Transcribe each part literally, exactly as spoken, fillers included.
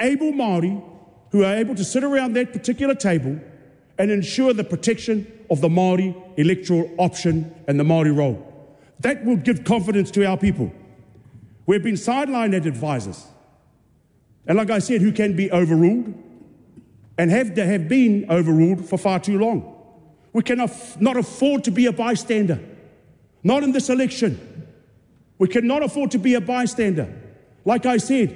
able Māori who are able to sit around that particular table and ensure the protection of the Māori electoral option and the Māori role. That will give confidence to our people. We've been sidelined as advisors. And like I said, who can be overruled and have, have been overruled for far too long. We cannot not afford to be a bystander. Not in this election. We cannot afford to be a bystander. Like I said,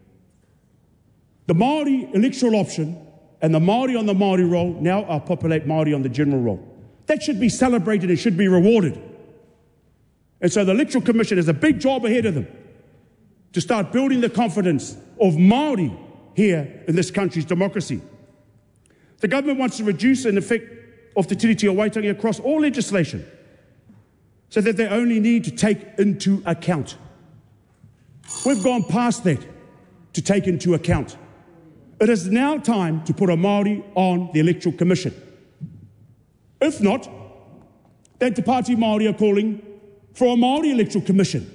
the Māori electoral option and the Māori on the Māori roll now are populate Māori on the general roll. That should be celebrated and should be rewarded. And so the Electoral Commission has a big job ahead of them to start building the confidence of Māori here in this country's democracy. The government wants to reduce an effect of Te Tiriti o Waitangi across all legislation so that they only need to take into account. We've gone past that to take into account. It is now time to put a Māori on the Electoral Commission. If not, then Te Pāti Māori are calling for a Māori Electoral Commission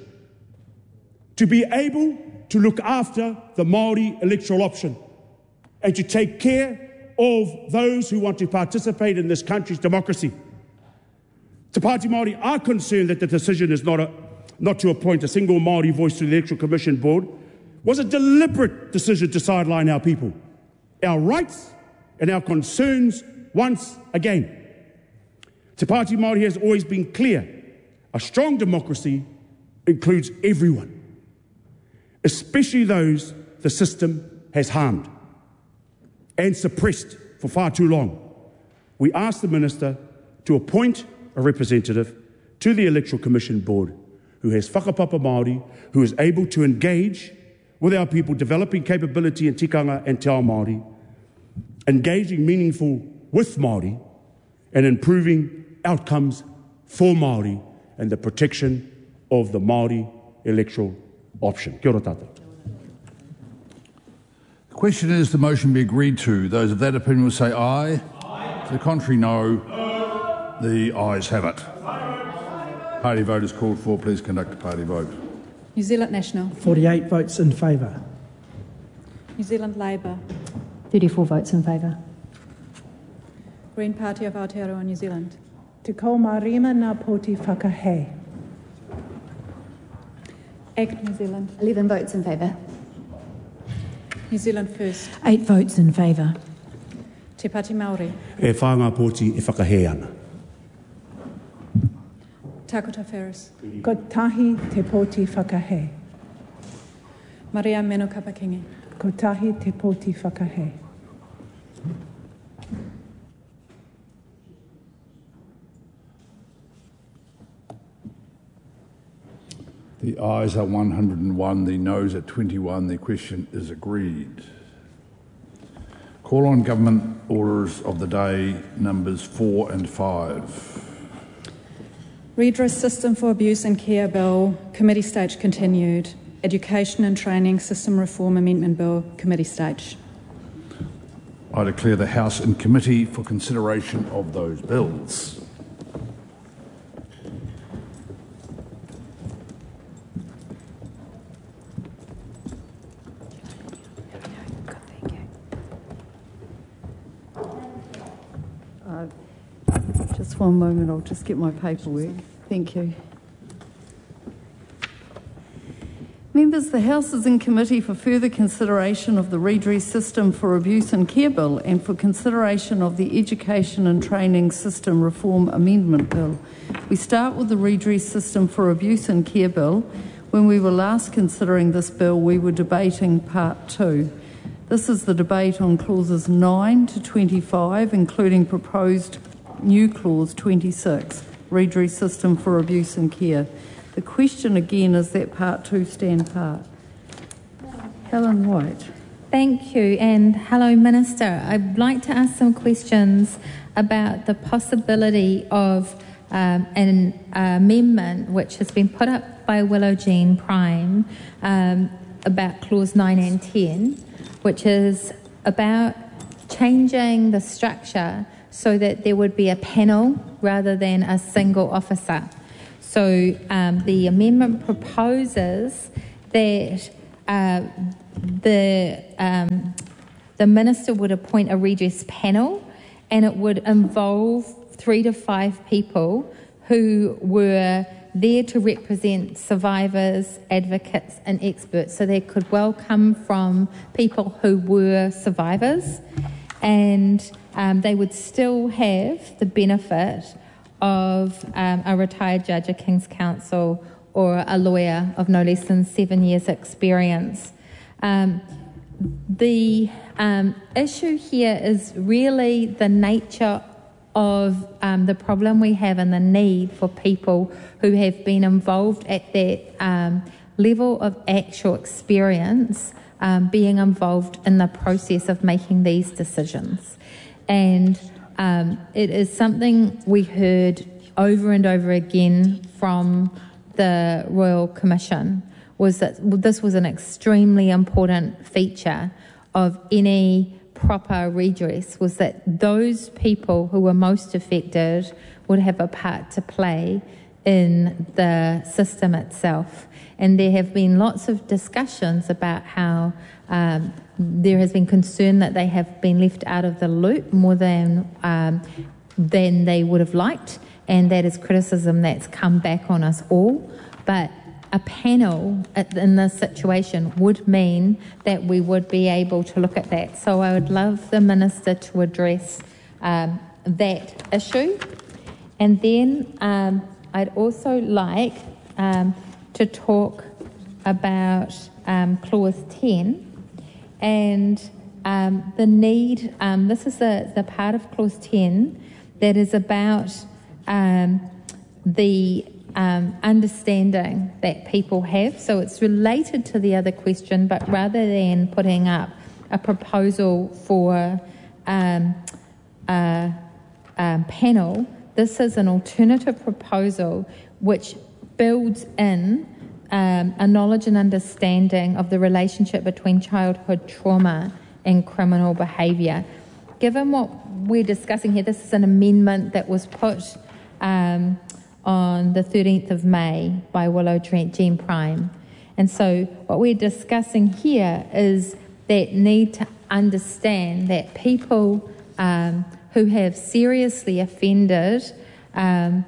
to be able to look after the Māori electoral option and to take care of those who want to participate in this country's democracy. Te Pāti Māori are concerned that the decision is not, a, not to appoint a single Māori voice to the Electoral Commission Board was a deliberate decision to sideline our people, our rights and our concerns once again. Te Pāti Māori has always been clear. A strong democracy includes everyone, especially those the system has harmed and suppressed for far too long. We ask the Minister to appoint a representative to the Electoral Commission Board who has whakapapa Māori, who is able to engage with our people, developing capability in tikanga and te ao Māori, engaging meaningful with Māori, and improving outcomes for Māori and the protection of the Māori electoral option. Kia ora tātou. The question is the motion be agreed to. Those of that opinion will say aye. Aye. To the contrary, no. No. The ayes have it. Party vote is called for. Please conduct a party vote. New Zealand National. forty-eight votes in favour. New Zealand Labour. thirty-four votes in favour. Green Party of Aotearoa New Zealand. Te Kaumarima Ngā Poti Whakahē. ACT New Zealand. eleven votes in favour. New Zealand First. eight votes in favour. Te Pāti Māori. E whā ngā pōti e whakahē ana. Takota Ferris. Ko tahi te poti whakahē. Maria Meno Kapakingi. Ko tahi te poti whakahē. The ayes are one hundred and one, the noes are twenty-one. The question is agreed. Call on government orders of the day, numbers four and five. Redress System for Abuse and Care Bill, Committee Stage continued. Education and Training System Reform Amendment Bill, Committee Stage. I declare the House in committee for consideration of those bills. Just one moment, I'll just get my paperwork. Thank you. Members, the House is in committee for further consideration of the Redress System for Abuse and Care Bill and for consideration of the Education and Training System Reform Amendment Bill. We start with the Redress System for Abuse and Care Bill. When we were last considering this bill, we were debating Part two. This is the debate on clauses nine to twenty-five, including proposed new clause twenty-six, Redress System for Abuse and Care. The question again is that Part two stand part. Helen White. Thank you, and hello Minister. I'd like to ask some questions about the possibility of um, an uh, amendment which has been put up by Willow Jean Prime um, about clause nine and ten, which is about changing the structure so that there would be a panel rather than a single officer. So um, the amendment proposes that uh, the um, the minister would appoint a redress panel, and it would involve three to five people who were there to represent survivors, advocates and experts. So they could well come from people who were survivors, and um, they would still have the benefit of um, a retired judge, a King's Counsel, or a lawyer of no less than seven years experience. Um, the um, issue here is really the nature of um, the problem we have and the need for people who have been involved at that um, level of actual experience um, being involved in the process of making these decisions. And um, it is something we heard over and over again from the Royal Commission, was that this was an extremely important feature of any proper redress, was that those people who were most affected would have a part to play in the system itself. And there have been lots of discussions about how um, there has been concern that they have been left out of the loop more than um, than they would have liked, and that is criticism that's come back on us all. But a panel in this situation would mean that we would be able to look at that. So I would love the Minister to address um, that issue. And then um, I'd also like um, to talk about um, Clause ten and um, the need, um, this is the, the part of Clause ten that is about um, the Um, understanding that people have. So it's related to the other question, but rather than putting up a proposal for um, a, a panel, this is an alternative proposal which builds in um, a knowledge and understanding of the relationship between childhood trauma and criminal behaviour. Given what we're discussing here, this is an amendment that was put um, on the thirteenth of May by Willow Trent Jean Prime. And so what we're discussing here is that need to understand that people um, who have seriously offended, um,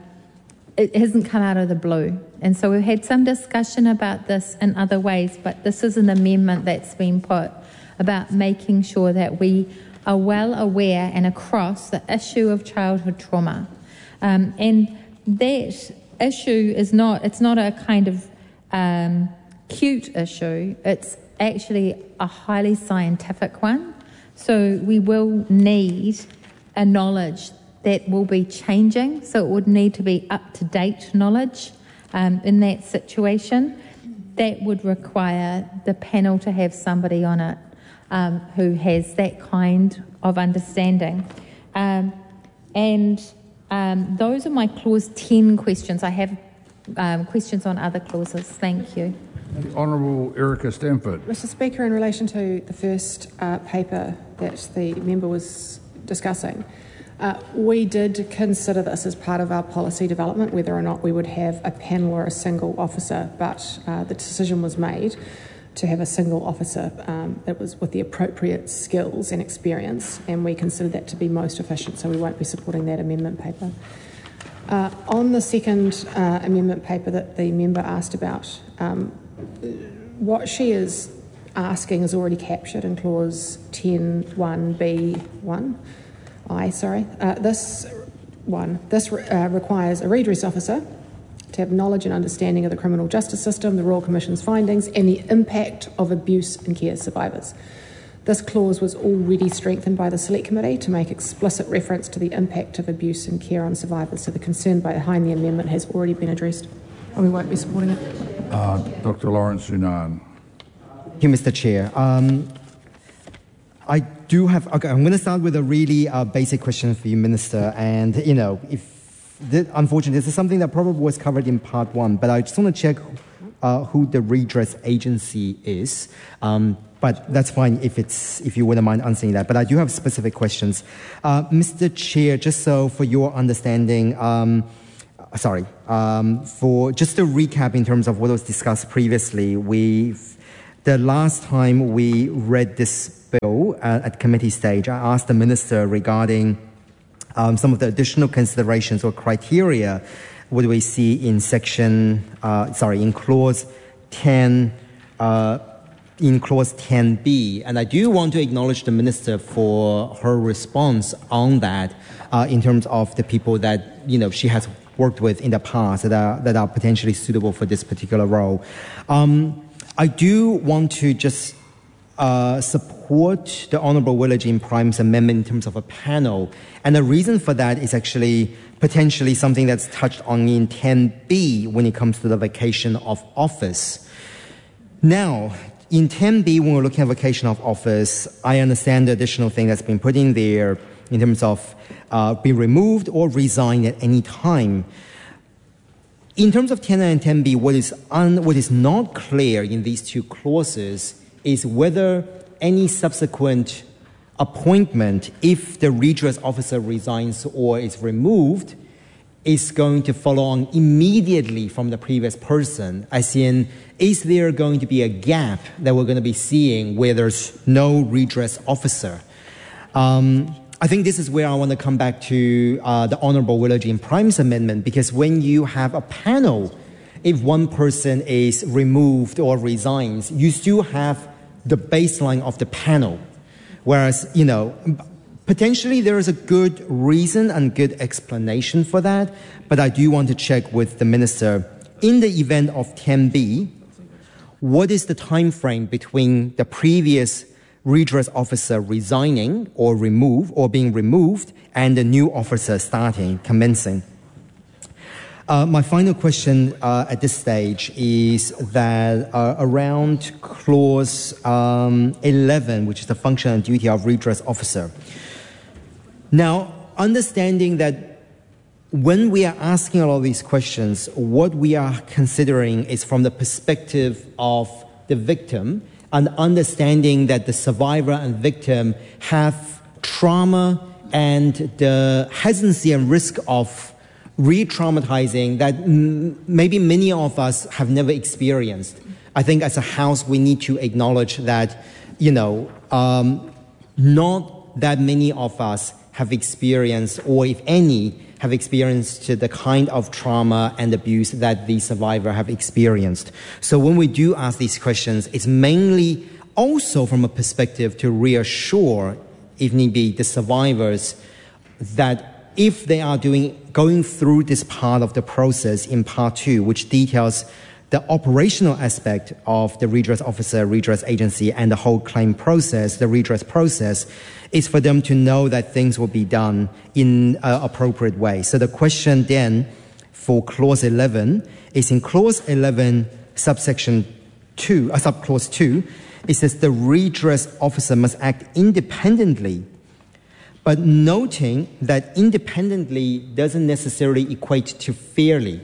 it hasn't come out of the blue. And so we've had some discussion about this in other ways, but this is an amendment that's been put about making sure that we are well aware and across the issue of childhood trauma. Um, and that issue is not, it's not a kind of um, cute issue, it's actually a highly scientific one. So we will need a knowledge that will be changing, so it would need to be up-to-date knowledge um, in that situation. That would require the panel to have somebody on it um, who has that kind of understanding. Um, and Um, those are my clause ten questions. I have um, questions on other clauses. Thank you. The Honourable Erica Stanford. Mister Speaker, in relation to the first uh, paper that the member was discussing, uh, we did consider this as part of our policy development, whether or not we would have a panel or a single officer, but uh, the decision was made to have a single officer um, that was with the appropriate skills and experience, and we considered that to be most efficient, so we won't be supporting that amendment paper. Uh, on the second uh, amendment paper that the member asked about, um, what she is asking is already captured in clause ten one B one. I, sorry. Uh, this one, this uh, requires a redress officer to have knowledge and understanding of the criminal justice system, the Royal Commission's findings, and the impact of abuse and care survivors. This clause was already strengthened by the Select Committee to make explicit reference to the impact of abuse and care on survivors, so the concern behind the amendment has already been addressed, and we won't be supporting it. Uh, Doctor Lawrence Sunan. Thank you, Mister Chair. Um, I do have, okay, I'm going to start with a really uh, basic question for you, Minister, and, you know, if unfortunately, this is something that probably was covered in part one, but I just want to check uh, who the redress agency is. Um, but that's fine if it's if you wouldn't mind answering that. But I do have specific questions. Uh, Mister Chair, just so for your understanding, um, sorry, um, for just to recap in terms of what was discussed previously, we've the last time we read this bill uh, at committee stage, I asked the minister regarding um, some of the additional considerations or criteria what we see in section, uh, sorry, in clause ten, uh, in clause ten B. And I do want to acknowledge the minister for her response on that uh, in terms of the people that, you know, she has worked with in the past that are, that are potentially suitable for this particular role. Um, I do want to just uh, support the Honourable Willa-Jean Prime's amendment in terms of a panel. And the reason for that is actually potentially something that's touched on in ten B when it comes to the vacation of office. Now, in ten B, when we're looking at vacation of office, I understand the additional thing that's been put in there in terms of uh, being removed or resigned at any time. In terms of ten A and ten B, what is, un, what is not clear in these two clauses is whether any subsequent appointment, if the redress officer resigns or is removed, is going to follow on immediately from the previous person, as in, is there going to be a gap that we're going to be seeing where there's no redress officer? Um, I think this is where I want to come back to uh, the Honourable Willa-Jean Prime's amendment, because when you have a panel, if one person is removed or resigns, you still have the baseline of the panel. Whereas, you know, potentially there is a good reason and good explanation for that, but I do want to check with the minister, in the event of ten B, what is the time frame between the previous redress officer resigning or remove or being removed and the new officer starting, commencing? Uh, my final question uh, at this stage is that uh, around clause um, eleven, which is the function and duty of redress officer. Now, understanding that when we are asking all of these questions, what we are considering is from the perspective of the victim, and understanding that the survivor and victim have trauma and the hesitancy and risk of re-traumatizing that m- maybe many of us have never experienced. I think as a house, we need to acknowledge that, you know, um, not that many of us have experienced, or if any, have experienced the kind of trauma and abuse that the survivor have experienced. So when we do ask these questions, it's mainly also from a perspective to reassure, if need be, the survivors that if they are doing going through this part of the process in part two, which details the operational aspect of the redress officer, redress agency, and the whole claim process, the redress process, is for them to know that things will be done in an appropriate way. So the question then for clause eleven is in clause eleven, subsection two, uh, subclause two, it says the redress officer must act independently, but noting that independently doesn't necessarily equate to fairly.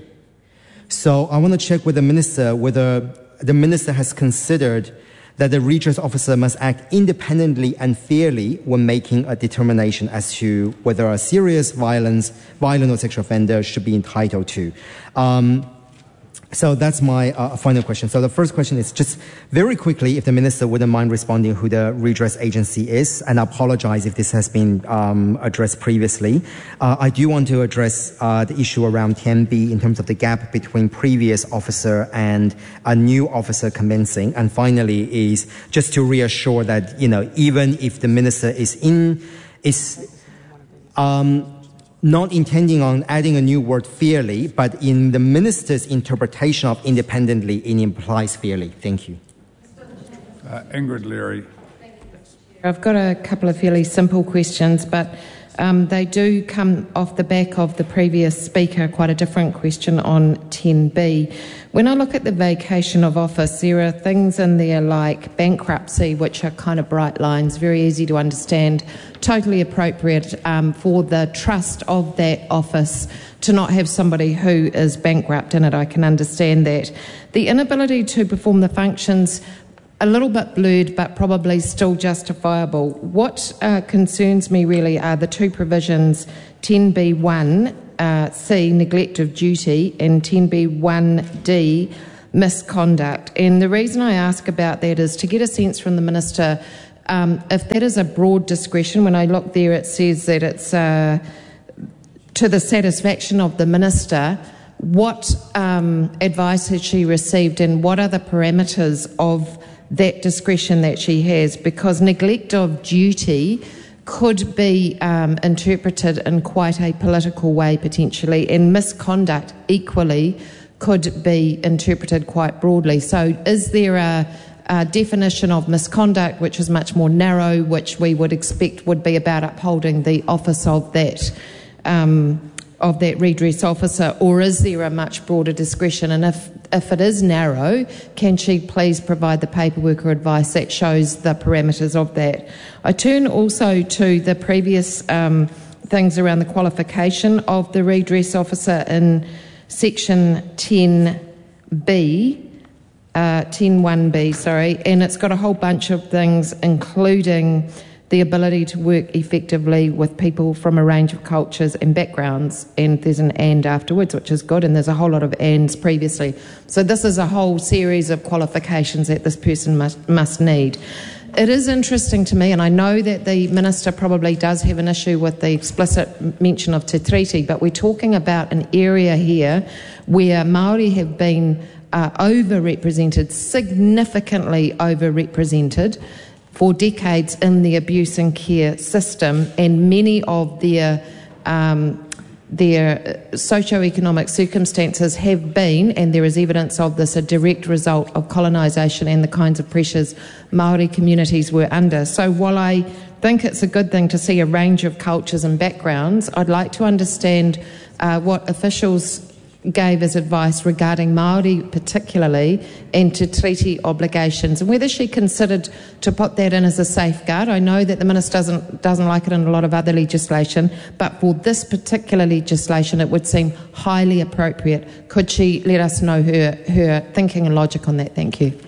So I want to check with the minister whether the minister has considered that the redress officer must act independently and fairly when making a determination as to whether a serious violence, violent or sexual offender should be entitled to. Um, So that's my uh, final question. So the first question is just very quickly, if the minister wouldn't mind responding who the redress agency is, and I apologize if this has been um, addressed previously. Uh, I do want to address uh, the issue around ten B in terms of the gap between previous officer and a new officer commencing. And finally is just to reassure that, you know, even if the minister is in, is, um, not intending on adding a new word fairly, but in the minister's interpretation of independently, it implies fairly. Thank you. Uh, Ingrid Leary. I've got a couple of fairly simple questions, but um, they do come off the back of the previous speaker, quite a different question on ten B. When I look at the vacation of office, there are things in there like bankruptcy, which are kind of bright lines, very easy to understand, totally appropriate um, for the trust of that office to not have somebody who is bankrupt in it. I can understand that. The inability to perform the functions, a little bit blurred, but probably still justifiable. What uh, concerns me really are the two provisions, ten B one, uh, C, neglect of duty, and ten B one D, misconduct. And the reason I ask about that is to get a sense from the Minister, um, if that is a broad discretion. When I look there, it says that it's uh, to the satisfaction of the Minister. What um, advice has she received, and what are the parameters of that discretion that she has? Because neglect of duty could be um, interpreted in quite a political way potentially, and misconduct equally could be interpreted quite broadly. So is there a, a definition of misconduct which is much more narrow, which we would expect would be about upholding the office of that um, of that redress officer, or is there a much broader discretion? And if, if it is narrow, can she please provide the paperwork or advice that shows the parameters of that? I turn also to the previous um, things around the qualification of the redress officer in section ten B, uh, ten one B, sorry, and it's got a whole bunch of things, including the ability to work effectively with people from a range of cultures and backgrounds, and there's an and afterwards, which is good, and there's a whole lot of ands previously. So this is a whole series of qualifications that this person must, must need. It is interesting to me, and I know that the Minister probably does have an issue with the explicit mention of Te Tiriti, but we're talking about an area here where Māori have been uh, overrepresented, significantly overrepresented, for decades in the abuse and care system, and many of their um, their socio-economic circumstances have been, and there is evidence of this, a direct result of colonisation and the kinds of pressures Māori communities were under. So while I think it's a good thing to see a range of cultures and backgrounds, I'd like to understand uh, what officials gave as advice regarding Māori particularly and Te Tiriti obligations, and whether she considered to put that in as a safeguard. I know that the Minister doesn't, doesn't like it in a lot of other legislation, but for this particular legislation it would seem highly appropriate. Could she let us know her, her thinking and logic on that? Thank you.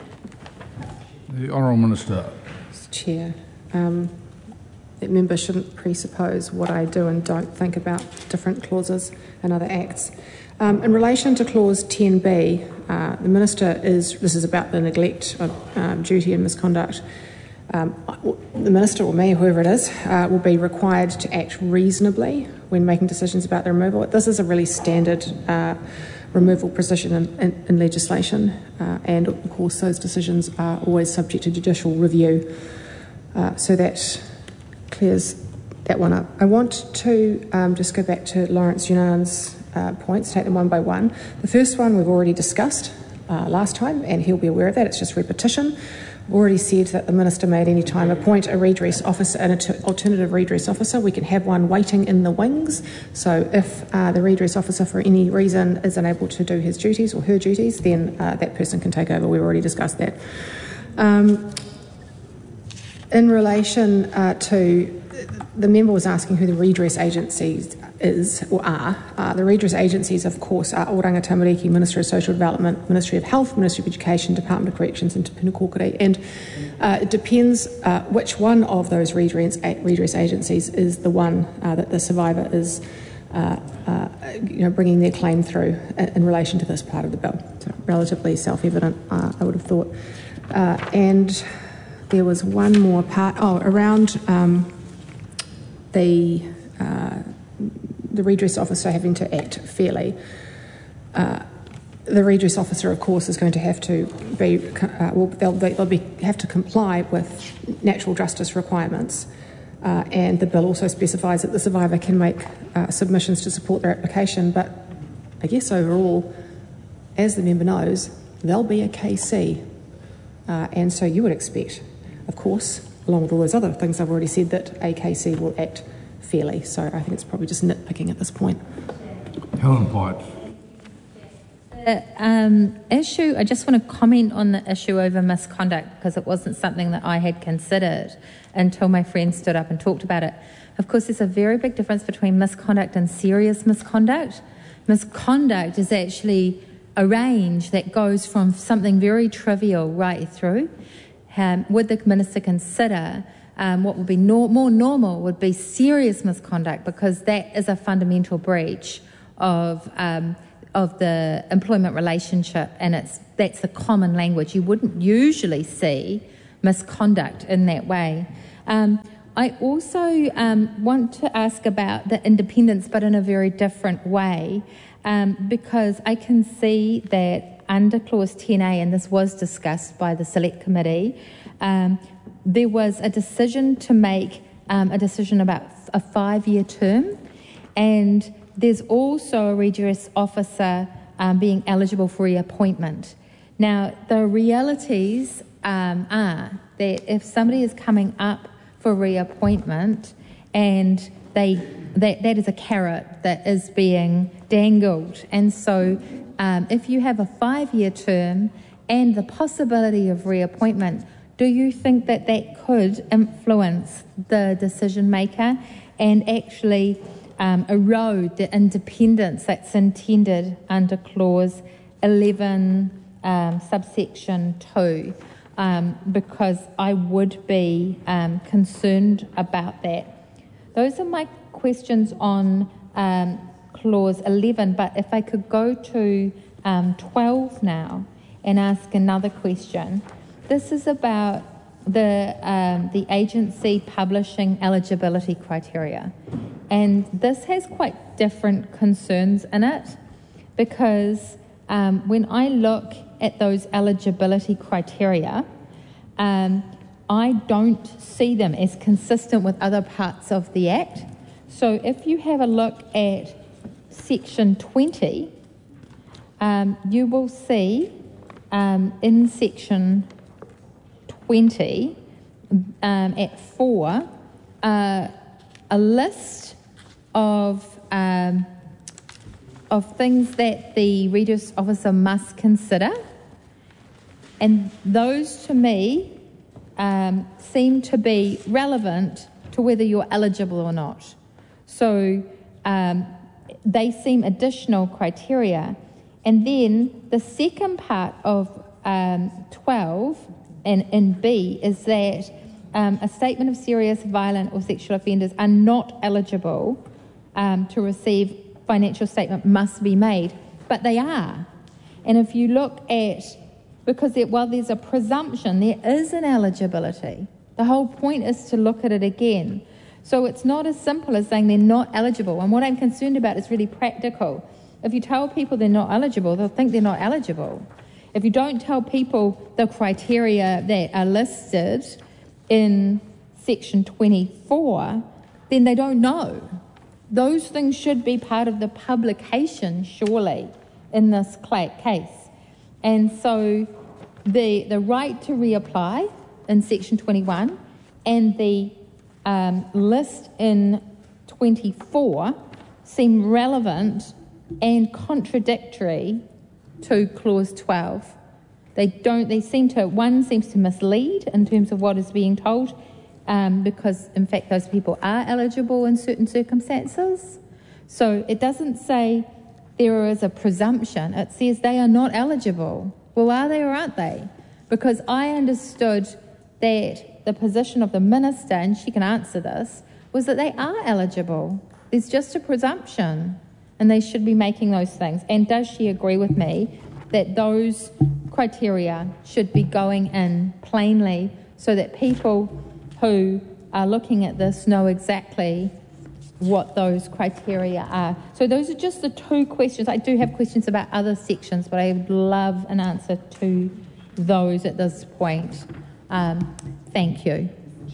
The Honourable Minister. Chair, um, that member shouldn't presuppose what I do and don't think about different clauses and other acts. Um, in relation to clause ten B, uh, the Minister is, this is about the neglect of um, duty and misconduct. Um, the Minister or me, whoever it is, uh, will be required to act reasonably when making decisions about the removal. This is a really standard uh, removal position in, in, in legislation, uh, and of course those decisions are always subject to judicial review. Uh, so that clears that one up. I want to um, just go back to Lawrence Yunan's Uh, points, take them one by one. The first one we've already discussed uh, last time, and he'll be aware of that. It's just repetition. I've already said that the Minister may at any time appoint a redress officer, an alternative redress officer. We can have one waiting in the wings. So if uh, the redress officer for any reason is unable to do his duties or her duties, then uh, that person can take over. We've already discussed that. Um, in relation uh, to, the member was asking who the redress agencies is or are. Uh, the redress agencies, of course, are Oranga Tamariki, Ministry of Social Development, Ministry of Health, Ministry of Education, Department of Corrections and Te Puna Kōkiri. And uh, it depends uh, which one of those redress, redress agencies is the one uh, that the survivor is uh, uh, you know, bringing their claim through in, in relation to this part of the bill. So relatively self-evident, uh, I would have thought. Uh, and there was one more part, oh, around um, the uh, the redress officer having to act fairly. Uh, the redress officer, of course, is going to have to be, uh, well, they'll, they'll be, have to comply with natural justice requirements. Uh, and the bill also specifies that the survivor can make uh, submissions to support their application. But I guess overall, as the member knows, there'll be a K C. Uh, and so you would expect, of course, along with all those other things I've already said, that a K C will act fairly. So I think it's probably just nitpicking at this point. Helen White. The um, issue, I just want to comment on the issue over misconduct, because it wasn't something that I had considered until my friend stood up and talked about it. Of course, there's a very big difference between misconduct and serious misconduct. Misconduct is actually a range that goes from something very trivial right through. Um, would the Minister consider Um, what would be no, more normal would be serious misconduct, because that is a fundamental breach of um, of the employment relationship, and it's that's the common language. You wouldn't usually see misconduct in that way. Um, I also um, want to ask about the independence, but in a very different way, um, because I can see that under Clause ten A, and this was discussed by the Select Committee, um, there was a decision to make um, a decision about a five-year term, and there's also a redress officer um, being eligible for reappointment. Now, the realities um, are that if somebody is coming up for reappointment and they that, that is a carrot that is being dangled, and so um, if you have a five-year term and the possibility of reappointment, do you think that that could influence the decision maker and actually um, erode the independence that's intended under Clause eleven, um, subsection two? Um, because I would be um, concerned about that. Those are my questions on um, Clause eleven, but if I could go to um, twelve now and ask another question. This is about the, um, the agency publishing eligibility criteria, and this has quite different concerns in it, because um, when I look at those eligibility criteria, um, I don't see them as consistent with other parts of the Act. So if you have a look at Section twenty, um, you will see um, in Section twenty um, at four uh, a list of um, of things that the redress officer must consider, and those to me um, seem to be relevant to whether you're eligible or not. So um, they seem additional criteria. And then the second part of um, twelve and in B is that um, a statement of serious, violent or sexual offenders are not eligible um, to receive financial statement must be made, but they are. And if you look at, because there, while there's a presumption, there is an eligibility. The whole point is to look at it again. So it's not as simple as saying they're not eligible. And what I'm concerned about is really practical. If you tell people they're not eligible, they'll think they're not eligible. If you don't tell people the criteria that are listed in Section twenty-four, then they don't know. Those things should be part of the publication, surely, in this case. And so the, the right to reapply in Section twenty-one and the um, list in twenty-four seem relevant and contradictory to Clause twelve. They don't, they seem to, one seems to mislead in terms of what is being told, um, because in fact those people are eligible in certain circumstances. So it doesn't say there is a presumption, it says they are not eligible. Well, are they or aren't they? Because I understood that the position of the minister, and she can answer this, was that they are eligible. There's just a presumption, and they should be making those things. And does she agree with me that those criteria should be going in plainly so that people who are looking at this know exactly what those criteria are? So those are just the two questions. I do have questions about other sections, but I would love an answer to those at this point. Um, thank you.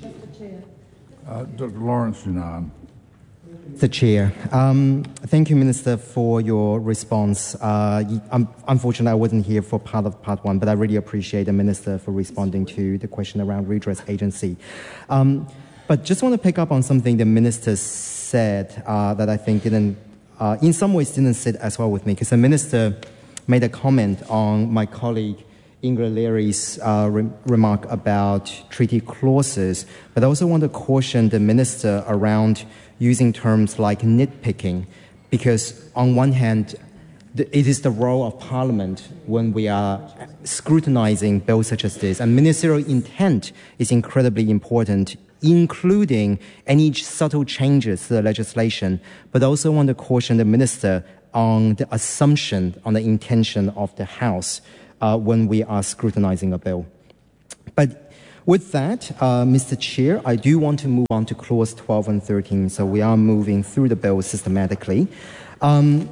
Uh, Doctor Lawrence Dunan. The Chair. Um, thank you, Minister, for your response. Uh, um, unfortunately, I wasn't here for part of part one, but I really appreciate the Minister for responding to the question around redress agency. Um, but just want to pick up on something the Minister said uh, that I think didn't, uh, in some ways didn't sit as well with me, because the Minister made a comment on my colleague Ingrid Leary's uh, re- remark about treaty clauses, but I also want to caution the Minister around using terms like nitpicking, because on one hand, the, it is the role of Parliament when we are scrutinizing bills such as this, and ministerial intent is incredibly important, including any subtle changes to the legislation, but also want to caution the Minister on the assumption, on the intention of the House uh, when we are scrutinizing a bill. But with that, uh, Mister Chair, I do want to move on to clause twelve and thirteen, so we are moving through the bill systematically. Um,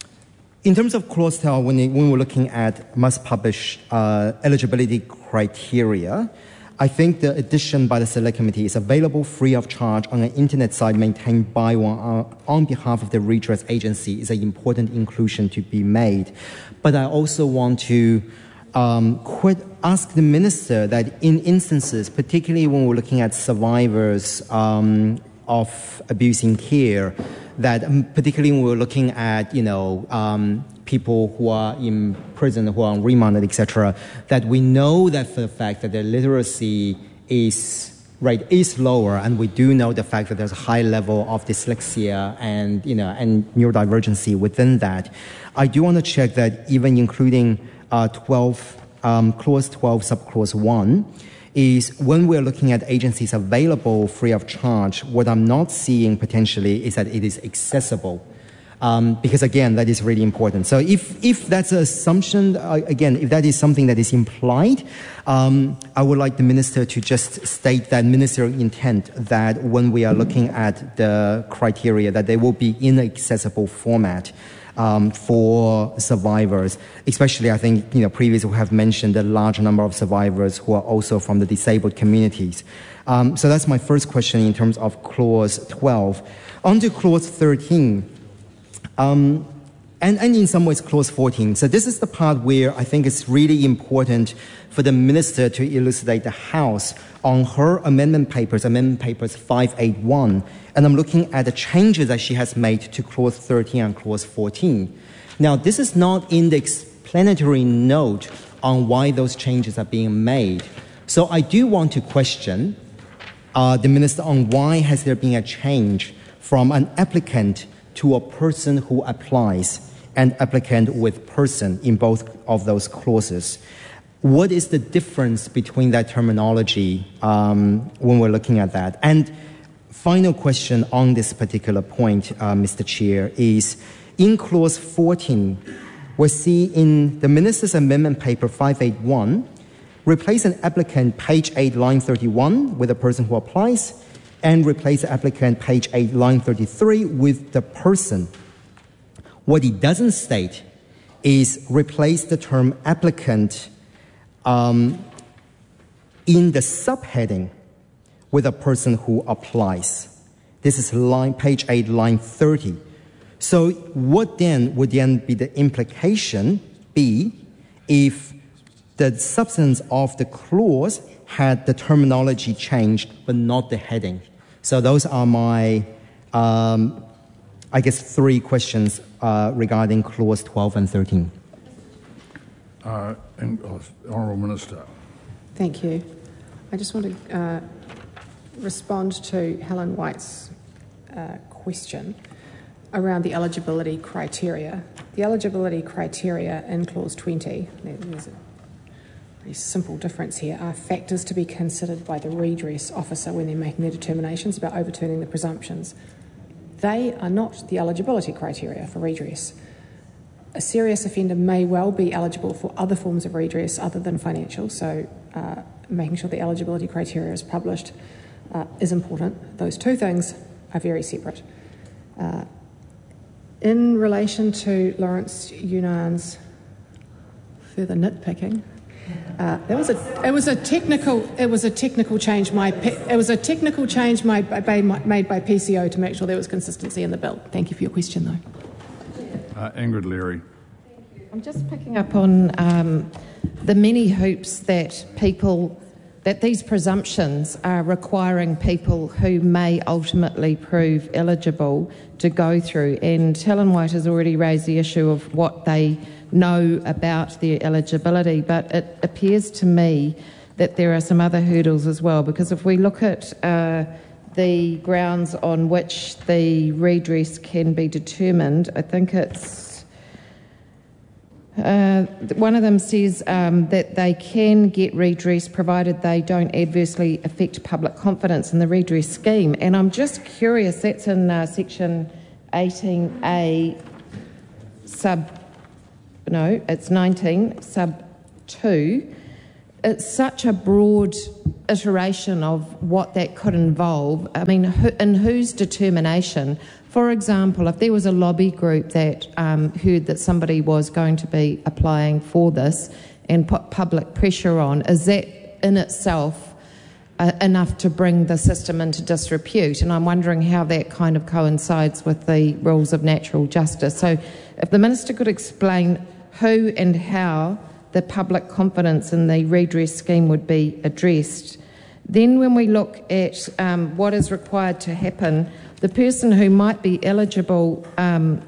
in terms of clause twelve, when, it, when we're looking at must publish uh, eligibility criteria, I think the addition by the Select Committee is available free of charge on an internet site maintained by or uh, on behalf of the redress agency is an important inclusion to be made. But I also want to um, quit, ask the Minister that in instances, particularly when we're looking at survivors um, of abuse in care, that um, particularly when we're looking at, you know, um, people who are in prison, who are on remand, et cetera, that we know that for the fact that their literacy is rate is lower, and we do know the fact that there's a high level of dyslexia and you know and neurodivergency within that. I do want to check that even including uh, twelve um, clause twelve subclause one. Is when we're looking at agencies available free of charge, what I'm not seeing potentially is that it is accessible. Um, because again, that is really important. So if, if that's an assumption, uh, again, if that is something that is implied, um, I would like the Minister to just state that ministerial intent that when we are looking at the criteria, that they will be in an accessible format. Um, for survivors, especially I think, you know, previously we have mentioned the large number of survivors who are also from the disabled communities. Um, so that's my first question in terms of clause twelve. On to clause thirteen, um, and, and in some ways clause fourteen. So this is the part where I think it's really important for the Minister to elucidate the House on her amendment papers, amendment papers five eighty-one. And I'm looking at the changes that she has made to clause thirteen and clause fourteen. Now, this is not in the explanatory note on why those changes are being made. So I do want to question uh, the Minister on why has there been a change from an applicant to a person who applies and applicant with person in both of those clauses. What is the difference between that terminology um, when we're looking at that? And final question on this particular point, uh, Mister Chair, is in clause fourteen, we see in the Minister's Amendment Paper five eighty-one, replace an applicant page eight, line thirty-one with a person who applies, and replace the applicant page eight, line thirty-three with the person. What it doesn't state is replace the term applicant um, in the subheading with a person who applies. This is line, page eight, line thirty. So what then would then be the implication be if the substance of the clause had the terminology changed but not the heading? So those are my, um, I guess, three questions uh, regarding clause twelve and thirteen. Uh, and, oh, Honourable Minister. Thank you. I just want to uh, respond to Helen White's uh, question around the eligibility criteria. The eligibility criteria in clause twenty, there's a very simple difference here, are factors to be considered by the redress officer when they're making their determinations about overturning the presumptions. They are not the eligibility criteria for redress. A serious offender may well be eligible for other forms of redress other than financial, so uh, making sure the eligibility criteria is published uh, is important. Those two things are very separate. Uh, in relation to Lawrence Yunan's further nitpicking, uh, there was a it was a technical it was a technical change my it was a technical change made by, made by P C O to make sure there was consistency in the bill. Thank you for your question, though. Uh, Ingrid Leary. I'm just picking up on um, the many hoops that people, that these presumptions are requiring people who may ultimately prove eligible to go through. And Helen White has already raised the issue of what they know about their eligibility, but it appears to me that there are some other hurdles as well, because if we look at uh, the grounds on which the redress can be determined, I think it's Uh, one of them says um, that they can get redress provided they don't adversely affect public confidence in the redress scheme. And I'm just curious, that's in uh, section eighteen A, sub, no, it's nineteen sub two, it's such a broad iteration of what that could involve. I mean, who, in whose determination? For example, if there was a lobby group that um, heard that somebody was going to be applying for this and put public pressure on, is that in itself uh, enough to bring the system into disrepute? And I'm wondering how that kind of coincides with the rules of natural justice. So if the Minister could explain who and how the public confidence in the redress scheme would be addressed. Then when we look at um, what is required to happen, the person who might be eligible um,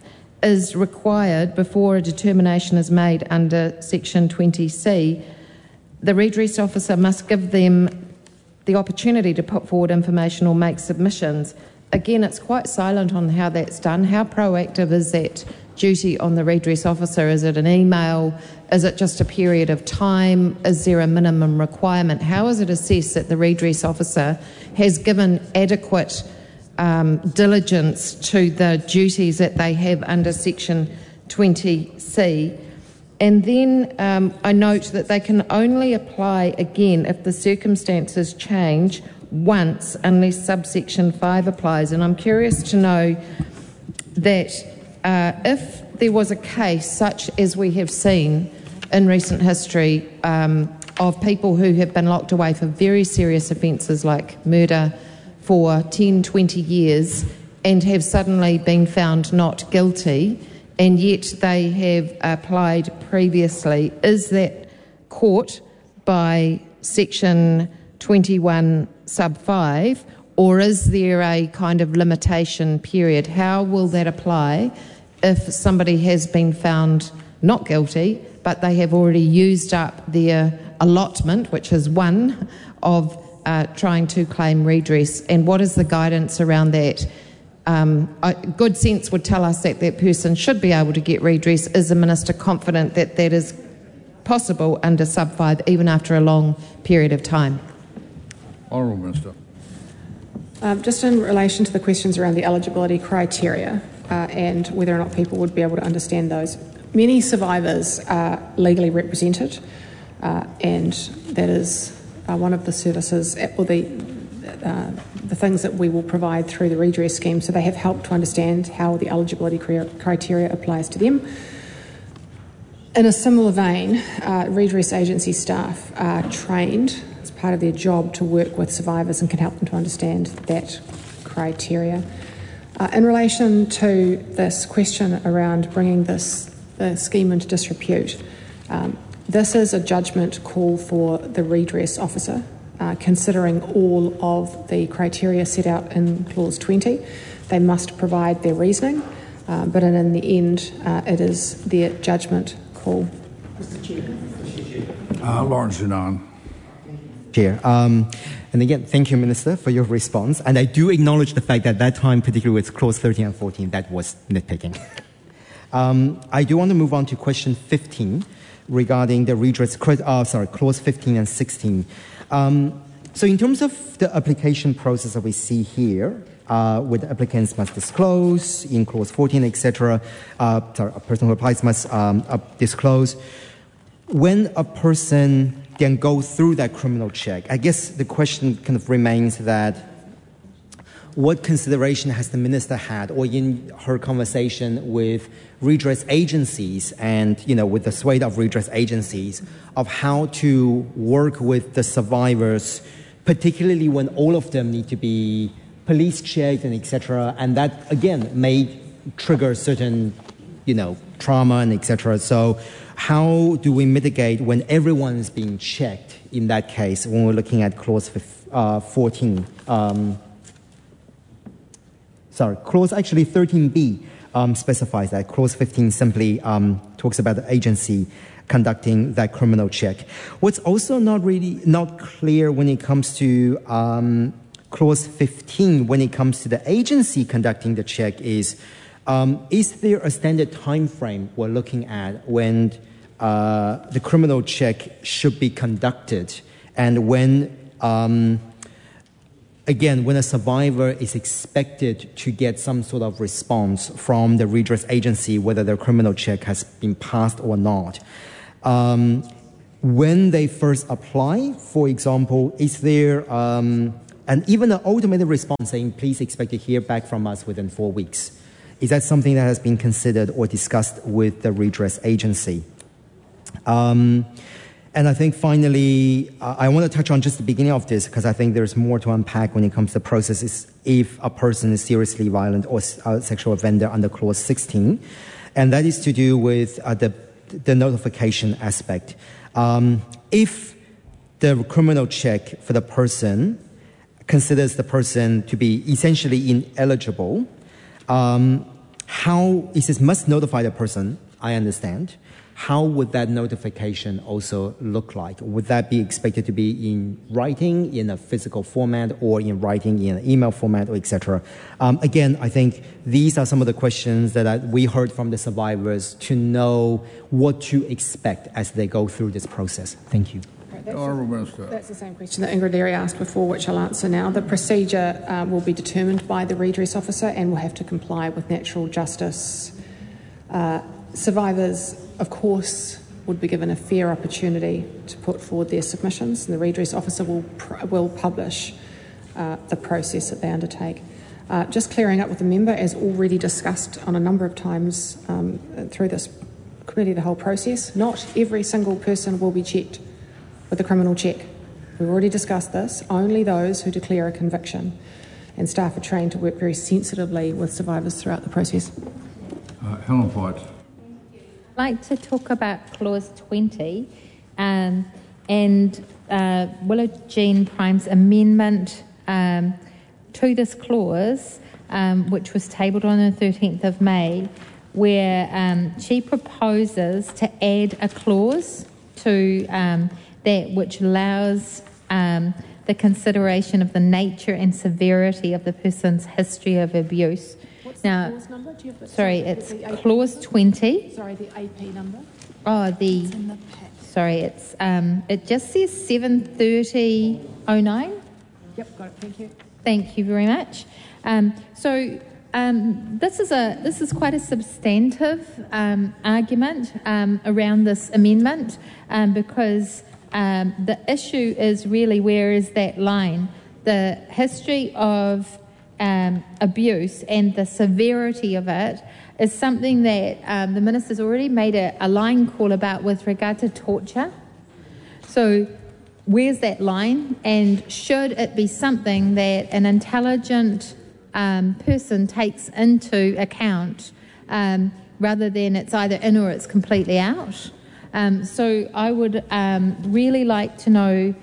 is required, before a determination is made under Section twenty C, the redress officer must give them the opportunity to put forward information or make submissions. Again, it's quite silent on how that's done. How proactive is that duty on the redress officer? Is it an email? Is it just a period of time? Is there a minimum requirement? How is it assessed that the redress officer has given adequate um, diligence to the duties that they have under Section twenty C? And then um, I note that they can only apply again if the circumstances change once, unless subsection five applies. And I'm curious to know that uh, if there was a case such as we have seen in recent history um, of people who have been locked away for very serious offences like murder for ten, twenty years and have suddenly been found not guilty, and yet they have applied previously, is that caught by Section twenty-one sub five, or is there a kind of limitation period? How will that apply if somebody has been found not guilty, but they have already used up their allotment, which is one of uh, trying to claim redress? And what is the guidance around that? Um, uh, good sense would tell us that that person should be able to get redress. Is the Minister confident that that is possible under sub five, even after a long period of time? Honourable Minister. Um, just in relation to the questions around the eligibility criteria uh, and whether or not people would be able to understand those, many survivors are legally represented, uh, and that is uh, one of the services, or the, uh, the things that we will provide through the redress scheme. So they have helped to understand how the eligibility criteria applies to them. In a similar vein, uh, redress agency staff are trained as part of their job to work with survivors and can help them to understand that criteria. Uh, in relation to this question around bringing this the scheme into disrepute, um, this is a judgment call for the redress officer, uh, considering all of the criteria set out in Clause twenty. They must provide their reasoning, uh, but in, in the end, uh, it is their judgment call. Mister Chair. Uh, Lawrence Unan. Chair. Um, and again, thank you, Minister, for your response. And I do acknowledge the fact that that time, particularly with Clause thirteen and fourteen, that was nitpicking. um, I do want to move on to question fifteen regarding the redress, uh, sorry, Clause fifteen and sixteen. Um, so in terms of the application process that we see here, uh, with applicants must disclose in Clause fourteen, et cetera, uh, sorry, a person who applies must um, uh, disclose. When a person can go through that criminal check, I guess the question kind of remains that what consideration has the Minister had, or in her conversation with redress agencies and, you know, with the swathe of redress agencies, of how to work with the survivors, particularly when all of them need to be police checked and et cetera, and that, again, may trigger certain, you know, trauma and et cetera. So how do we mitigate when everyone is being checked in that case when we're looking at Clause uh, fourteen? Um, sorry, Clause actually thirteen B um, specifies that. Clause fifteen simply um, talks about the agency conducting that criminal check. What's also not really not clear when it comes to um, Clause fifteen, when it comes to the agency conducting the check, is Um, is there a standard time frame we're looking at when uh, the criminal check should be conducted, and when um, again, when a survivor is expected to get some sort of response from the redress agency, whether their criminal check has been passed or not, um, when they first apply, for example, is there um, and even an automated response saying, please expect to hear back from us within four weeks? Is that something that has been considered or discussed with the redress agency? Um, and I think finally, uh, I want to touch on just the beginning of this because I think there's more to unpack when it comes to processes if a person is seriously violent or a sexual offender under Clause sixteen. And that is to do with uh, the, the notification aspect. Um, if the criminal check for the person considers the person to be essentially ineligible, um, how is this must notify the person, I understand. How would that notification also look like? Would that be expected to be in writing, in a physical format, or in writing in an email format, or et cetera? Um, again, I think these are some of the questions that I, we heard from the survivors to know what to expect as they go through this process. Thank you. That's, the, that's the same question that Ingrid Leary asked before, which I'll answer now. The procedure uh, will be determined by the redress officer and will have to comply with natural justice. Uh, survivors, of course, would be given a fair opportunity to put forward their submissions, and the redress officer will pr- will publish uh, the process that they undertake. Uh, just clearing up with the member, as already discussed on a number of times um, through this committee, the whole process, not every single person will be checked with a criminal check. We've already discussed this. Only those who declare a conviction, and staff are trained to work very sensitively with survivors throughout the process. Uh, Helen White. I'd like to talk about Clause twenty um, and uh, Willow Jean Prime's amendment um, to this clause, um, which was tabled on the thirteenth of May, where um, she proposes to add a clause to um, that which allows um, the consideration of the nature and severity of the person's history of abuse. What's now, the clause number? Do you have the, sorry, sorry, it's the Clause twenty. Sorry, the A P number. Oh, the. It's in the pack. Sorry, it's um, it just says seven thirty oh nine. Yep, got it. Thank you. Thank you very much. Um, so. Um, this is a this is quite a substantive um, argument um, around this amendment um, because um, the issue is really where is that line? The history of um, abuse and the severity of it is something that um, the minister's already made a, a line call about with regard to torture. So where's that line, and should it be something that an intelligent Um, person takes into account um, rather than it's either in or it's completely out. Um, so I would um, really like to know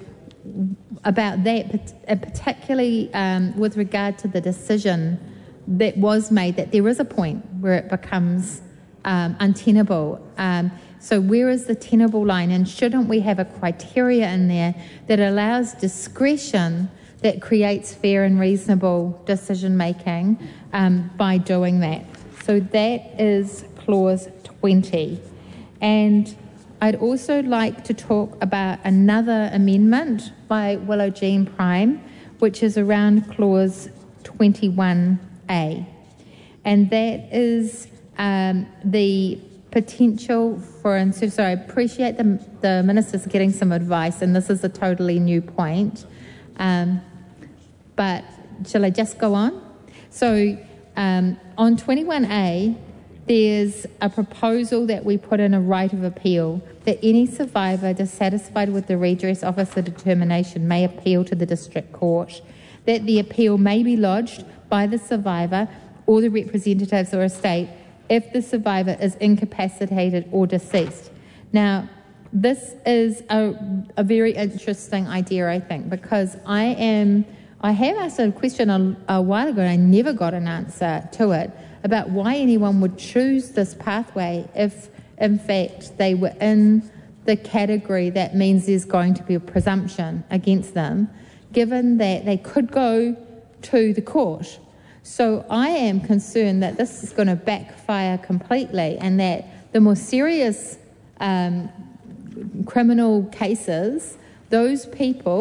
about that, particularly um, with regard to the decision that was made that there is a point where it becomes um, untenable. Um, so where is the tenable line, and shouldn't we have a criteria in there that allows discretion that creates fair and reasonable decision making um, by doing that? So that is Clause twenty. And I'd also like to talk about another amendment by Willow Jean Prime, which is around Clause twenty-one A. And that is um, the potential for, and so, so I appreciate the, the Minister's getting some advice, and this is a totally new point. Um, But shall I just go on? So um, on twenty-one A, there's a proposal that we put in a right of appeal that any survivor dissatisfied with the redress officer determination may appeal to the district court, that the appeal may be lodged by the survivor or the representatives or estate if the survivor is incapacitated or deceased. Now, this is a, a very interesting idea, I think, because I am... I have asked a question a, a while ago and I never got an answer to it about why anyone would choose this pathway if, in fact, they were in the category that means there's going to be a presumption against them, given that they could go to the court. So I am concerned that this is going to backfire completely, and that the more serious um, criminal cases, those people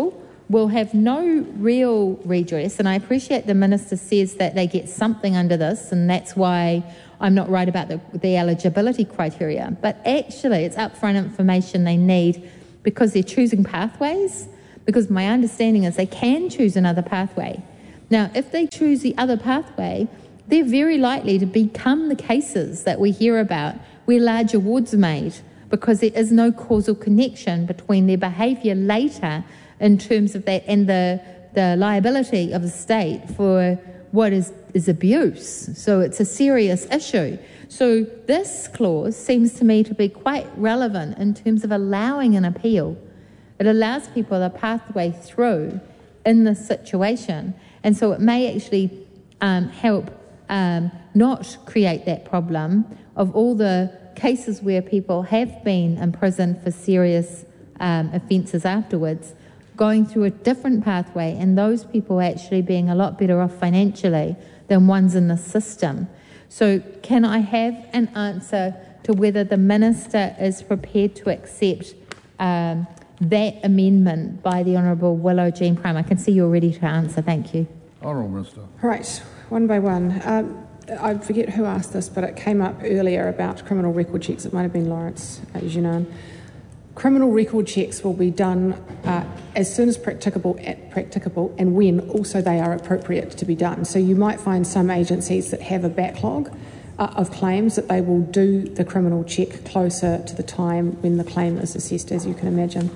will have no real redress, and I appreciate the Minister says that they get something under this, and that's why I'm not right about the, the eligibility criteria, but actually it's upfront information they need because they're choosing pathways, because my understanding is they can choose another pathway. Now, if they choose the other pathway, they're very likely to become the cases that we hear about where large awards are made because there is no causal connection between their behaviour later in terms of that and the, the liability of the state for what is, is abuse. So it's a serious issue. So this clause seems to me to be quite relevant in terms of allowing an appeal. It allows people a pathway through in this situation. And so it may actually um, help um, not create that problem of all the cases where people have been imprisoned for serious um, offences afterwards, going through a different pathway, and those people actually being a lot better off financially than ones in the system. So can I have an answer to whether the Minister is prepared to accept um, that amendment by the Honourable Willow Jean Prime? I can see you're ready to answer. Thank you. Honourable Minister. Right, one by one. Um, I forget who asked this, but it came up earlier about criminal record checks. It might have been Lawrence uh, Junan. Criminal record checks will be done uh, as soon as practicable, at practicable and when also they are appropriate to be done. So you might find some agencies that have a backlog uh, of claims that they will do the criminal check closer to the time when the claim is assessed, as you can imagine.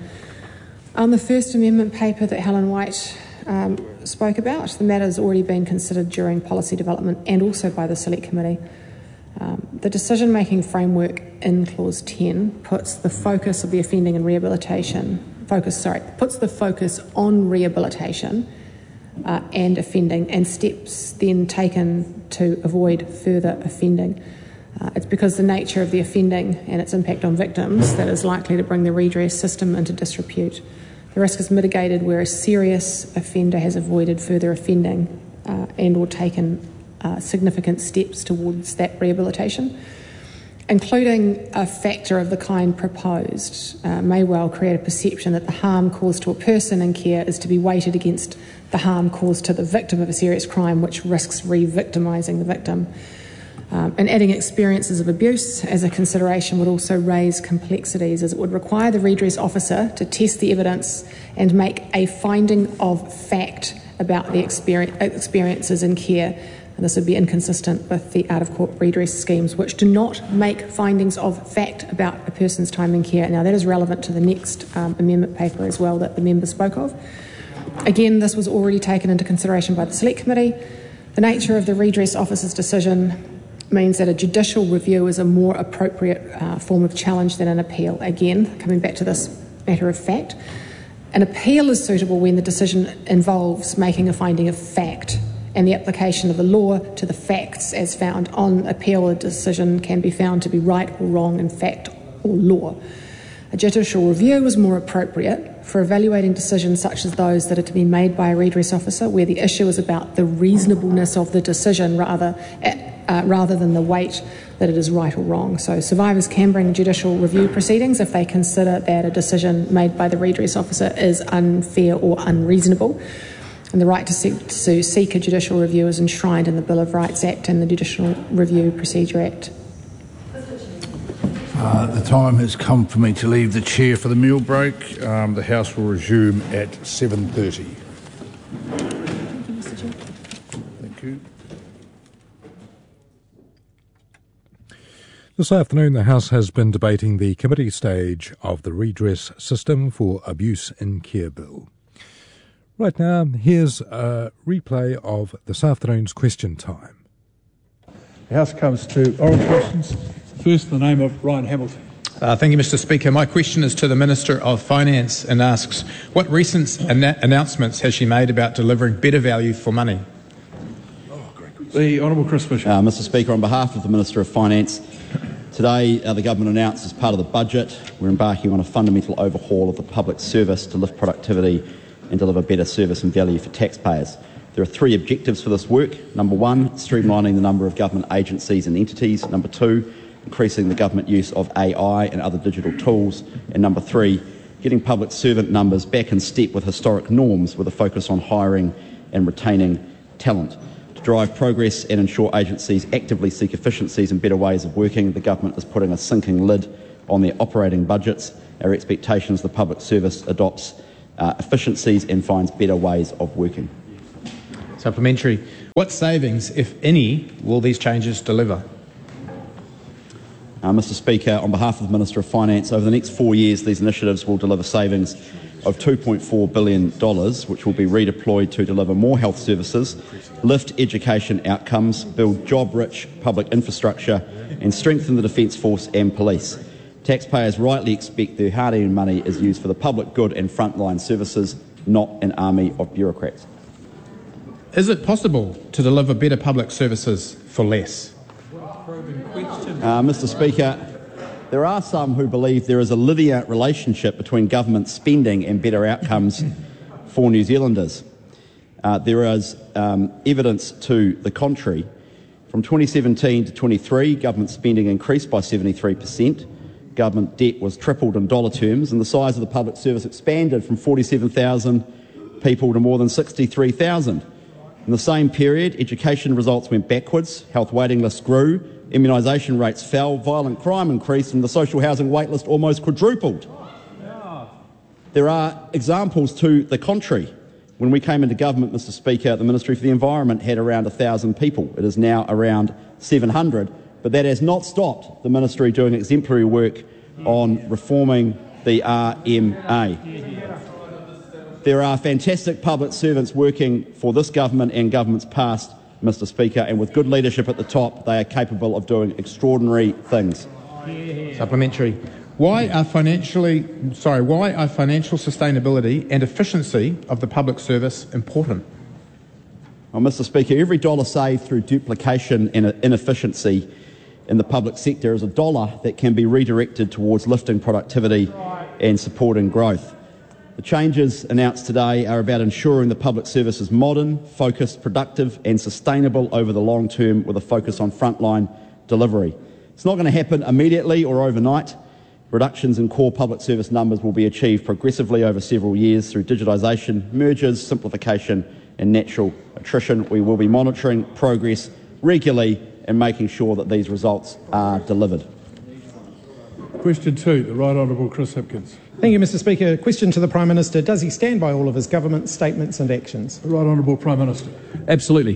On the First Amendment paper that Helen White um, spoke about, the matter has already been considered during policy development and also by the Select Committee. Um, the decision-making framework in Clause ten puts the focus of the offending and rehabilitation, focus, sorry, puts the focus on rehabilitation uh, and offending and steps then taken to avoid further offending. Uh, it's because the nature of the offending and its impact on victims that is likely to bring the redress system into disrepute. The risk is mitigated where a serious offender has avoided further offending uh, and or taken Uh, significant steps towards that rehabilitation, including a factor of the kind proposed, uh, may well create a perception that the harm caused to a person in care is to be weighted against the harm caused to the victim of a serious crime, which risks re-victimising the victim. Um, and adding experiences of abuse as a consideration would also raise complexities, as it would require the redress officer to test the evidence and make a finding of fact about the experience, experiences in care. And this would be inconsistent with the out-of-court redress schemes, which do not make findings of fact about a person's time in care. Now, that is relevant to the next um, amendment paper as well that the member spoke of. Again, this was already taken into consideration by the Select Committee. The nature of the redress officer's decision means that a judicial review is a more appropriate uh, form of challenge than an appeal. Again, coming back to this matter of fact, an appeal is suitable when the decision involves making a finding of fact, and the application of the law to the facts as found. On appeal, a decision can be found to be right or wrong in fact or law. A judicial review is more appropriate for evaluating decisions such as those that are to be made by a redress officer, where the issue is about the reasonableness of the decision rather, uh, rather than the weight that it is right or wrong. So survivors can bring judicial review proceedings if they consider that a decision made by the redress officer is unfair or unreasonable. And the right to seek, to seek a judicial review is enshrined in the Bill of Rights Act and the Judicial Review Procedure Act. Uh, the time has come for me to leave the chair for the meal break. Um, the House will resume at seven thirty. Thank you, Mister Chair. Thank you. This afternoon, the House has been debating the committee stage of the Redress System for Abuse in Care Bill. Right now, here's a replay of this afternoon's question time. The House comes to oral questions. First, in the name of Ryan Hamilton. Uh, thank you, Mister Speaker. My question is to the Minister of Finance and asks, what recent ana- announcements has she made about delivering better value for money? The Honourable Chris Fisher. Uh, Mister Speaker, on behalf of the Minister of Finance, today uh, the Government announced as part of the budget we're embarking on a fundamental overhaul of the public service to lift productivity and deliver better service and value for taxpayers. There are three objectives for this work. Number one, streamlining the number of government agencies and entities. Number two, increasing the government use of A I and other digital tools. And number three, getting public servant numbers back in step with historic norms with a focus on hiring and retaining talent. To drive progress and ensure agencies actively seek efficiencies and better ways of working, the government is putting a sinking lid on their operating budgets. Our expectation is the public service adopts uh, efficiencies and finds better ways of working. Supplementary. What savings, if any, will these changes deliver? Uh, Mr Speaker, on behalf of the Minister of Finance, over the next four years these initiatives will deliver savings of two point four billion dollars, which will be redeployed to deliver more health services, lift education outcomes, build job-rich public infrastructure and strengthen the Defence Force and police. Taxpayers rightly expect their hard-earned money is used for the public good and frontline services, not an army of bureaucrats. Is it possible to deliver better public services for less? Uh, Mr Speaker, there are some who believe there is a linear relationship between government spending and better outcomes for New Zealanders. Uh, there is um, evidence to the contrary. From twenty seventeen to twenty-three, government spending increased by seventy-three percent. Government debt was tripled in dollar terms, and the size of the public service expanded from forty-seven thousand people to more than sixty-three thousand. In the same period, education results went backwards, health waiting lists grew, immunisation rates fell, violent crime increased, and the social housing waitlist almost quadrupled. There are examples to the contrary. When we came into government, Mr Speaker, the Ministry for the Environment had around one thousand people. It is now around seven hundred, but that has not stopped the Ministry doing exemplary work on reforming the R M A. There are fantastic public servants working for this government and governments past, Mr Speaker, and with good leadership at the top, they are capable of doing extraordinary things. Supplementary. Why are financially, sorry, why are financial sustainability and efficiency of the public service important? Well, Mr Speaker, every dollar saved through duplication and inefficiency in the public sector is a dollar that can be redirected towards lifting productivity and supporting growth. The changes announced today are about ensuring the public service is modern, focused, productive and sustainable over the long term with a focus on frontline delivery. It's not going to happen immediately or overnight. Reductions in core public service numbers will be achieved progressively over several years through digitisation, mergers, simplification and natural attrition. We will be monitoring progress regularly and making sure that these results are delivered. Question two, the Right Honourable Chris Hipkins. Thank you, Mr Speaker. Question to the Prime Minister. Does he stand by all of his government statements and actions? The Right Honourable Prime Minister. Absolutely.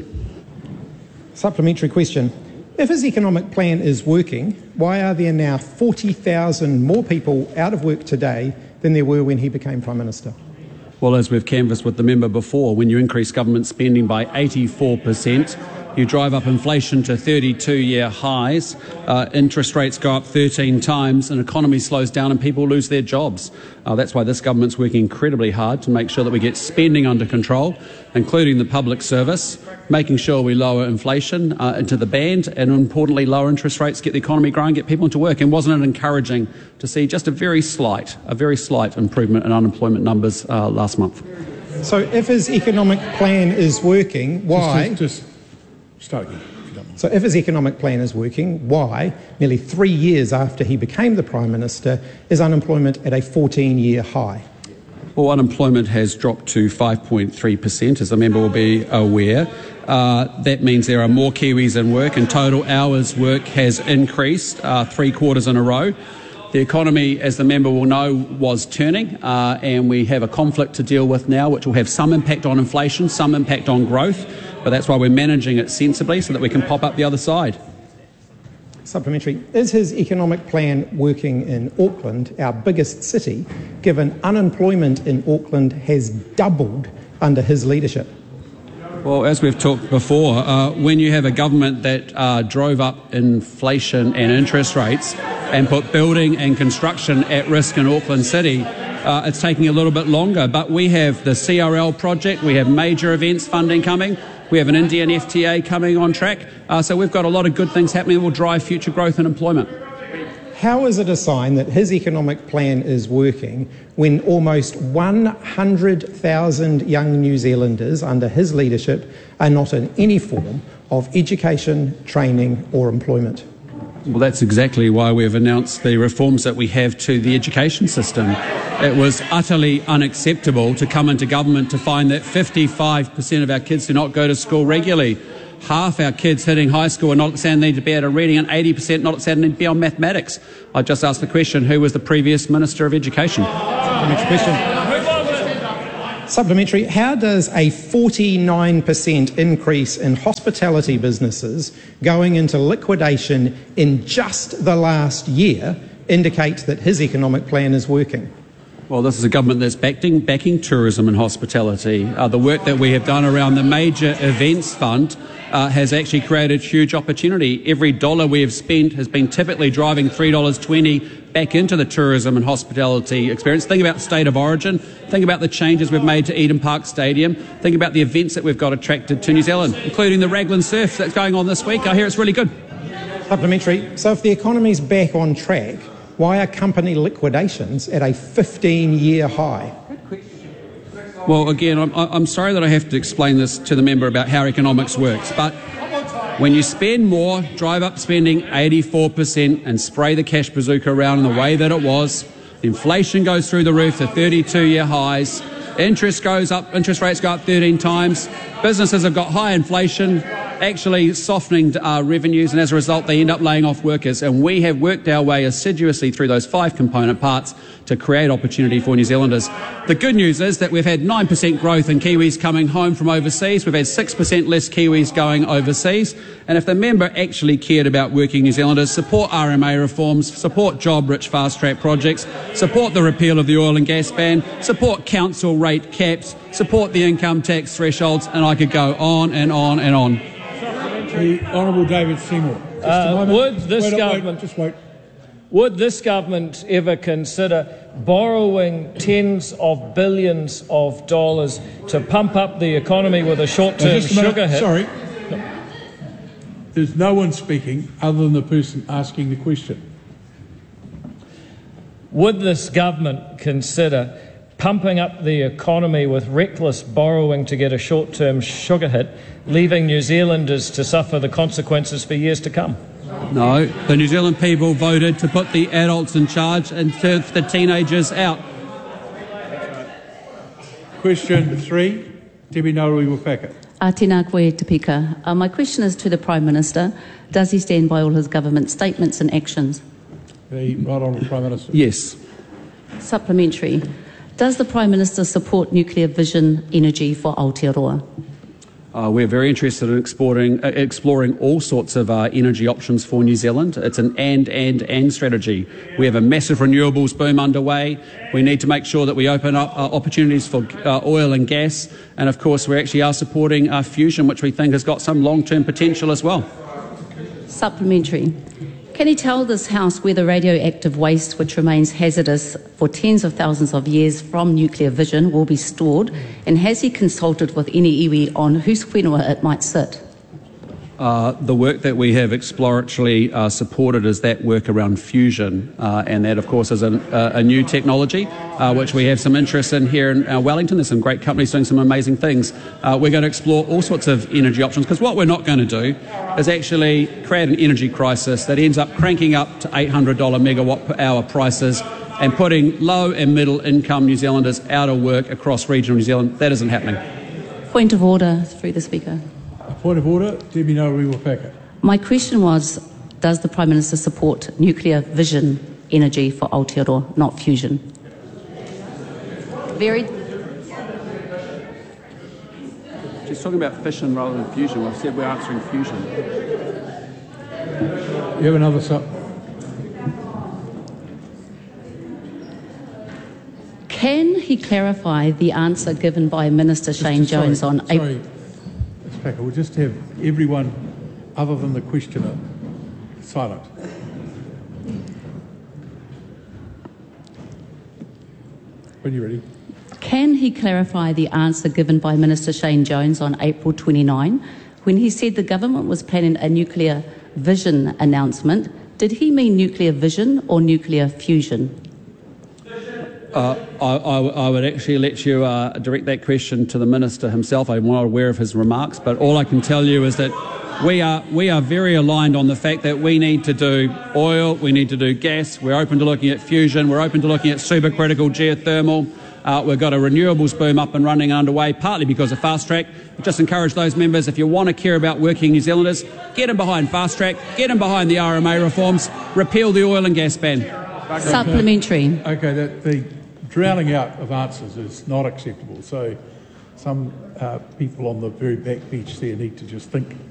Supplementary question. If his economic plan is working, why are there now forty thousand more people out of work today than there were when he became Prime Minister? Well, as we've canvassed with the member before, when you increase government spending by eighty-four percent, you drive up inflation to thirty-two-year highs, uh, interest rates go up thirteen times, and economy slows down and people lose their jobs. Uh, that's why this government's working incredibly hard to make sure that we get spending under control, including the public service, making sure we lower inflation uh, into the band, and importantly lower interest rates, get the economy growing, get people into work. And wasn't it encouraging to see just a very slight, a very slight improvement in unemployment numbers uh, last month? So if his economic plan is working, why... Just, just start again, if you don't mind. So if his economic plan is working, why, nearly three years after he became the Prime Minister, is unemployment at a fourteen-year high? Well, unemployment has dropped to five point three percent, as the member will be aware. Uh, that means there are more Kiwis in work, and total hours work has increased uh, three quarters in a row. The economy, as the member will know, was turning, uh, and we have a conflict to deal with now, which will have some impact on inflation, some impact on growth, but that's why we're managing it sensibly so that we can pop up the other side. Supplementary. Is his economic plan working in Auckland, our biggest city, given unemployment in Auckland has doubled under his leadership? Well, as we've talked before, uh, when you have a government that uh, drove up inflation and interest rates and put building and construction at risk in Auckland City, uh, it's taking a little bit longer. But we have the C R L project, we have major events funding coming, we have an Indian F T A coming on track, uh, so we've got a lot of good things happening that will drive future growth and employment. How is it a sign that his economic plan is working when almost one hundred thousand young New Zealanders under his leadership are not in any form of education, training or employment? Well, that's exactly why we've announced the reforms that we have to the education system. It was utterly unacceptable to come into government to find that fifty-five percent of our kids do not go to school regularly. Half our kids hitting high school are not standing to be able to reading, and eighty percent not standing to be on mathematics. I just asked the question, who was the previous Minister of Education? Supplementary question. Supplementary. How does a forty-nine percent increase in hospitality businesses going into liquidation in just the last year indicate that his economic plan is working? Well, this is a government that's backing, backing tourism and hospitality. Uh, the work that we have done around the Major Events Fund uh, has actually created huge opportunity. Every dollar we have spent has been typically driving three dollars twenty back into the tourism and hospitality experience. Think about State of Origin. Think about the changes we've made to Eden Park Stadium. Think about the events that we've got attracted to New Zealand, including the Raglan Surf that's going on this week. I hear it's really good. Supplementary. So if the economy's back on track, why are company liquidations at a fifteen-year high? Well, again, I'm, I'm sorry that I have to explain this to the member about how economics works, but when you spend more, drive up spending eighty-four percent and spray the cash bazooka around in the way that it was, inflation goes through the roof to thirty-two-year highs, interest goes up, interest rates go up thirteen times, businesses have got high inflation, actually softening uh, revenues, and as a result they end up laying off workers. And we have worked our way assiduously through those five component parts to create opportunity for New Zealanders. The good news is that we've had nine percent growth in Kiwis coming home from overseas. We've had six percent less Kiwis going overseas. And if the member actually cared about working New Zealanders, support R M A reforms, support job-rich fast-track projects, support the repeal of the oil and gas ban, support council rate caps, support the income tax thresholds, and I could go on and on and on. The Honourable David Seymour. Just a Uh, moment. would this Wait, wait, government just wait. would this government ever consider borrowing tens of billions of dollars to pump up the economy with a short-term Now, just a minute. sugar hit? Sorry. There's no one speaking other than the person asking the question. Would this government consider pumping up the economy with reckless borrowing to get a short-term sugar hit, leaving New Zealanders to suffer the consequences for years to come? No, the New Zealand people voted to put the adults in charge and turf the teenagers out. Question three, Debbie Ngaruiwapaka. Uh, tēnā koe te pika. Uh, my question is to the Prime Minister. Does he stand by all his government statements and actions? The Right Honourable Prime Minister. Yes. Supplementary. Does the Prime Minister support nuclear vision energy for Aotearoa? Uh, we're very interested in exploring, uh, exploring all sorts of uh, energy options for New Zealand. It's an and, and, and strategy. We have a massive renewables boom underway. We need to make sure that we open up uh, opportunities for uh, oil and gas. And, of course, we actually are supporting uh, fusion, which we think has got some long-term potential as well. Supplementary. Can he tell this House where the radioactive waste, which remains hazardous for tens of thousands of years from nuclear fission, will be stored? And has he consulted with any iwi on whose whenua it might sit? Uh, the work that we have exploratory uh, supported is that work around fusion, uh, and that, of course, is a, a new technology uh, which we have some interest in here in uh, Wellington. There's some great companies doing some amazing things. Uh, we're going to explore all sorts of energy options, because what we're not going to do is actually create an energy crisis that ends up cranking up to eight hundred dollars megawatt per hour prices and putting low and middle income New Zealanders out of work across regional New Zealand. That isn't happening. Point of order through the Speaker. Point of order, Debbie Ngaruiwapaka. My question was, does the Prime Minister support nuclear vision energy for Aotearoa, not fusion? Very. She's talking about fission rather than fusion. I've said we're answering fusion. You have another sub. Can he clarify the answer given by Minister Shane Sorry, Jones on sorry. April? Speaker, we'll just have everyone other than the questioner silent. When you're ready. Can he clarify the answer given by Minister Shane Jones on April twenty-ninth when he said the government was planning a nuclear vision announcement? Did he mean nuclear vision or nuclear fusion? Uh, I, I, I would actually let you uh, direct that question to the Minister himself. I'm not aware of his remarks, but all I can tell you is that We are, we are very aligned on the fact that we need to do oil, we need to do gas, we're open to looking at fusion, we're open to looking at supercritical geothermal. Uh, we've got a renewables boom up and running underway, partly because of Fast Track. I just encourage those members, if you want to care about working New Zealanders, get them behind Fast Track, get them behind the R M A reforms, repeal the oil and gas ban. Supplementary. Okay, that the drowning out of answers is not acceptable. So some uh, people on the very back bench there need to just think